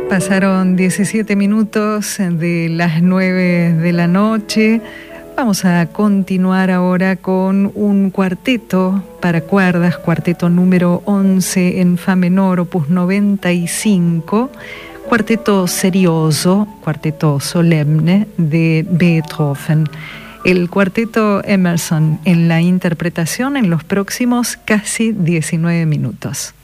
Pasaron 17 minutos de las 9 de la noche. Vamos a continuar ahora con un cuarteto para cuerdas, cuarteto número 11 en fa menor, opus 95, cuarteto serioso, cuarteto solemne de Beethoven. El cuarteto Emerson en la interpretación en los próximos casi 19 minutos.